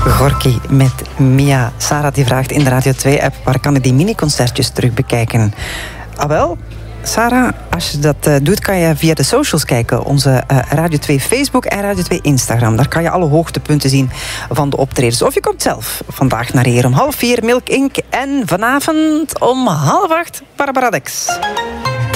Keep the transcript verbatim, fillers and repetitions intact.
Gorky met Mia. Sarah die vraagt in de Radio twee-app... waar kan ik die mini-concertjes terug bekijken? Ah wel, Sarah, als je dat uh, doet... kan je via de socials kijken. Onze uh, Radio twee Facebook en Radio twee Instagram. Daar kan je alle hoogtepunten zien van de optredens. Of je komt zelf vandaag naar hier om half vier Milk Inc. En vanavond om half acht Barbara Dex.